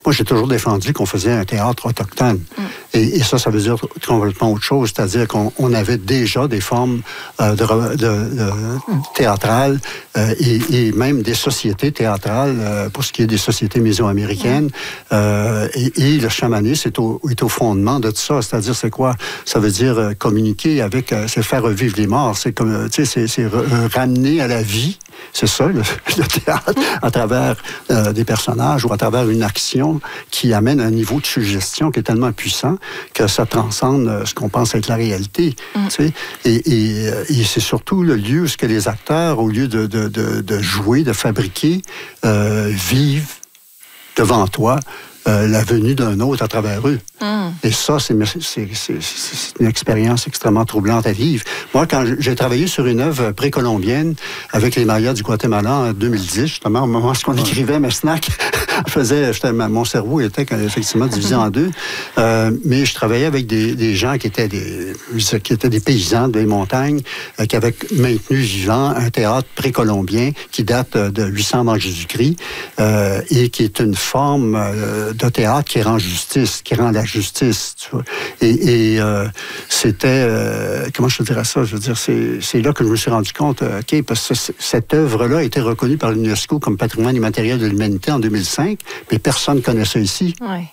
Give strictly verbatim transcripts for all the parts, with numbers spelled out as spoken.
Moi, j'ai toujours défendu qu'on faisait un théâtre autochtone. Mm. Et, et ça, ça veut dire complètement autre chose. C'est-à-dire qu'on on avait déjà des formes euh, de, de, de, théâtrales euh, et, et même des sociétés théâtrales euh, pour ce qui est des sociétés mésoaméricaines. Mm. Euh, et, et le chamanisme est au, est au fondement de tout ça. C'est-à-dire, c'est quoi? Ça veut dire euh, communiquer avec... Euh, c'est faire revivre les morts. C'est comme, tu sais, c'est, c'est re, ramener à la vie. C'est ça, le, le théâtre, à travers euh, des personnages ou à travers une action qui amène un niveau de suggestion qui est tellement puissant que ça transcende euh, ce qu'on pense être la réalité. Mm. Tu sais? et, et, et c'est surtout le lieu où ce que les acteurs, au lieu de, de, de, de jouer, de fabriquer, euh, vivent devant toi euh, la venue d'un autre à travers eux. Mm. Et ça, c'est, c'est, c'est, c'est une expérience extrêmement troublante à vivre. Moi, quand j'ai travaillé sur une œuvre précolombienne avec les Mayas du Guatemala en deux mille dix, justement, au moment où on écrivait Mesnac, je faisais, j'étais, mon cerveau était effectivement divisé en deux, euh, mais je travaillais avec des, des gens qui étaient des, qui étaient des paysans des montagnes, euh, qui avaient maintenu vivant un théâtre précolombien qui date de huit cents avant Jésus-Christ, euh, et qui est une forme euh, de théâtre qui rend justice, qui rend la justice, tu vois. Et, et euh, c'était, euh, comment je te dirais ça? Je veux dire, c'est, c'est là que je me suis rendu compte, euh, OK, parce que cette œuvre-là a été reconnue par l'UNESCO comme patrimoine immatériel de l'humanité en deux mille cinq, mais personne ne connaît ça ici. Ouais.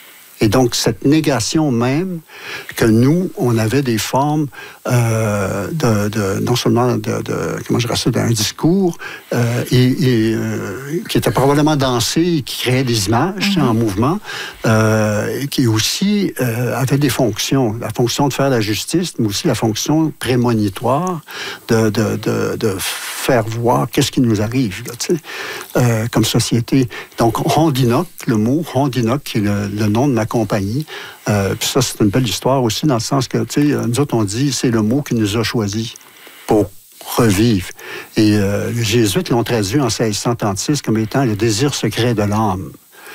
Et donc, cette négation même que nous, on avait des formes euh, de, de, non seulement de, de comment je dirais ça, d'un discours euh, et, et euh, qui était probablement dansé et qui créait des images mm-hmm. en mouvement, euh, et qui aussi euh, avait des fonctions. La fonction de faire la justice, mais aussi la fonction prémonitoire de, de, de, de faire voir qu'est-ce qui nous arrive, là, tu sais, euh, comme société. Donc, Rondinoc, le mot Rondinoc, qui est le, le nom de ma compagnie. Euh, puis ça, c'est une belle histoire aussi, dans le sens que, tu sais, nous autres, on dit, c'est le mot qui nous a choisis pour revivre. Et euh, les Jésuites l'ont traduit en seize cent trente-six comme étant le désir secret de l'âme.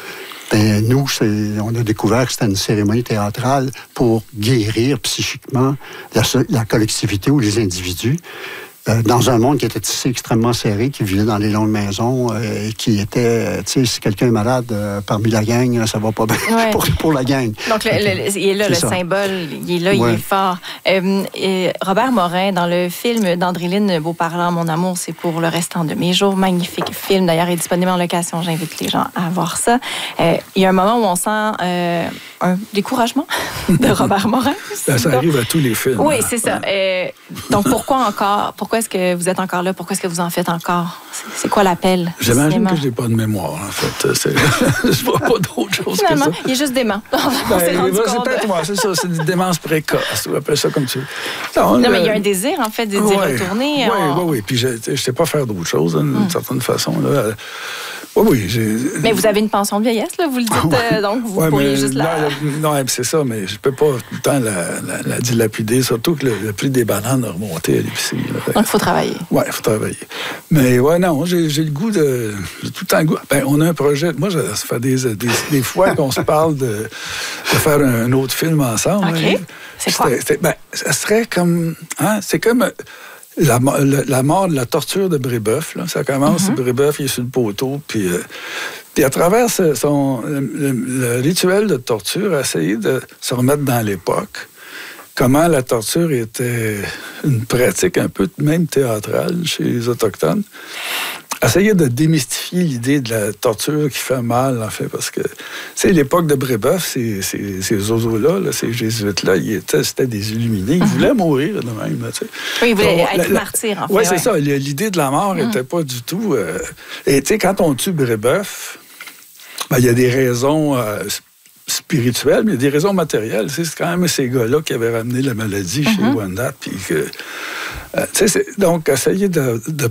Ben, nous, c'est, on a découvert que c'était une cérémonie théâtrale pour guérir psychiquement la, la collectivité ou les individus. Euh, dans un monde qui était tissé extrêmement serré, qui vivait dans les longues maisons, euh, et qui était, euh, tu sais, si quelqu'un est malade euh, parmi la gang, ça va pas bien ouais. pour, pour la gang. Donc, le, le, il est là, c'est le ça. Symbole, il est là, ouais. il est fort. Euh, et Robert Morin, dans le film d'Andréline Beauparlant, Mon amour, c'est pour le restant de mes jours, magnifique film, d'ailleurs, est disponible en location, j'invite les gens à voir ça. Euh, il y a un moment où on sent euh, un découragement de Robert Morin. Ça, ça arrive à tous les films. Oui, c'est ça. Euh, donc, pourquoi encore? Pourquoi est-ce que vous êtes encore là? Pourquoi est-ce que vous en faites encore? C'est, c'est quoi l'appel? J'imagine que je n'ai pas de mémoire, en fait. C'est, je ne vois pas d'autre chose Finalement, que ça. il est juste dément. Ben, c'est, c'est peut-être moi, c'est ça. C'est une démence précoce. On appelle ça comme tu veux. Non, non mais il y a un désir, en fait, de d'y ouais, retourner. Oui, on... oui, oui. Puis je ne sais pas faire d'autre chose, d'une hum. certaine façon. Là. Oui, oui. J'ai... Mais vous avez une pension de vieillesse, là, vous le dites, euh, donc vous ouais, pourriez juste la... Non, non, c'est ça, mais je ne peux pas tout le temps la, la, la dilapider, surtout que le, le prix des bananes a remonté à l'épicerie. Là. Donc, il faut travailler. Oui, il faut travailler. Mais ouais, non, j'ai, j'ai le goût de... J'ai tout le temps le goût... Ben, on a un projet... Moi, ça fait des, des, des fois qu'on se parle de, de faire un autre film ensemble. OK. Hein. C'est quoi? C'était, ben, ça serait comme... Hein, c'est comme... La, la, la mort de la torture de Brébeuf, là. Ça commence, mm-hmm. Brébeuf, il est sur le poteau, puis, euh, puis à travers ce, son, le, le, le rituel de torture, essayer de se remettre dans l'époque, comment la torture était une pratique un peu même théâtrale chez les Autochtones. Essayer de démystifier l'idée de la torture qui fait mal, en fait, parce que, tu sais, l'époque de Brébeuf, ces, ces, ces oiseaux-là, là, ces jésuites-là, ils étaient, c'était des illuminés. Ils mm-hmm. voulaient mourir de même, tu sais. Oui, ils voulaient Donc, être la, martyrs, en fait. Oui, c'est ouais. ça. L'idée de la mort n'était mm. pas du tout... Euh... Et, tu sais, quand on tue Brébeuf, ben, il y a des raisons... Euh, spirituelles, mais il y a des raisons matérielles. C'est quand même ces gars-là qui avaient ramené la maladie mm-hmm. chez Wendat. Puis que, euh, c'est, donc, essayer de, de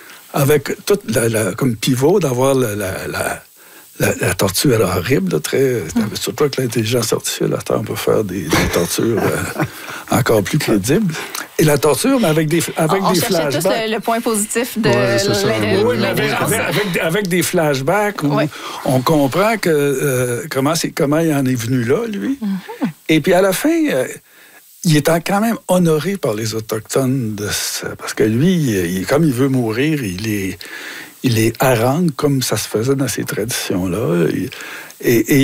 avec toute la, la, comme pivot, d'avoir la, la, la, la, la torture horrible, là, très, mm. surtout avec l'intelligence artificielle, là, on peut faire des, des tortures euh, encore plus crédibles. Et la torture, mais avec des, avec on des flashbacks. On cherchait tous le, le point positif de ouais, oui, avec, avec, avec, avec des flashbacks où ouais. on comprend que, euh, comment, c'est, comment il en est venu là, lui. Mm-hmm. Et puis à la fin... Euh, il est quand même honoré par les Autochtones de ça, parce que lui, il, comme il veut mourir, il est, il est harangue comme ça se faisait dans ces traditions-là. Et, et, et